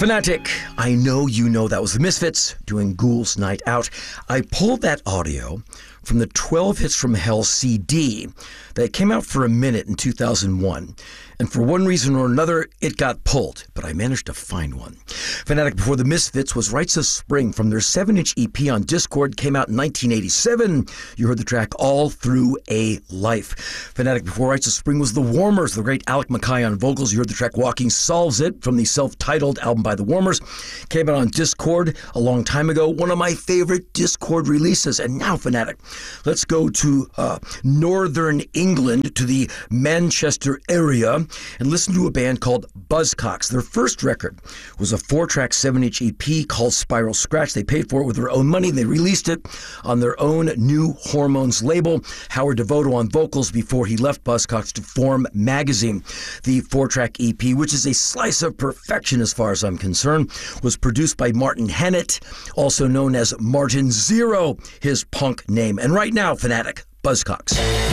Fanatic, I know you know that was the Misfits doing Ghouls Night Out. I pulled that audio from the 12 Hits from Hell CD that came out for a minute in 2001. And for one reason or another, it got pulled, but I managed to find one. Fanatic Before the Misfits was Rites of Spring from their 7-inch EP on Discord, came out in 1987. You heard the track All Through a Life. Fanatic Before Rites of Spring was The Warmers, the great Alec Mackay on vocals. You heard the track Walking Solves It from the self-titled album by The Warmers. Came out on Discord a long time ago. One of my favorite Discord releases. And now, Fanatic, let's go to northern England, to the Manchester area, and listen to a band called Buzzcocks. Their first record was a 4-track 7-inch EP called Spiral Scratch. They paid for it with their own money. They released it on their own New Hormones label. Howard Devoto on vocals before he left Buzzcocks to form Magazine. The 4-track EP, which is a slice of perfection as far as I'm concerned, was produced by Martin Hannett, also known as Martin Zero, his punk name. And right now, Fanatic, Buzzcocks.